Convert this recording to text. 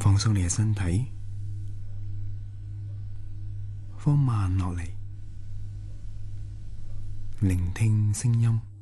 放鬆你嘅身體，放慢落嚟，聆聽聲音。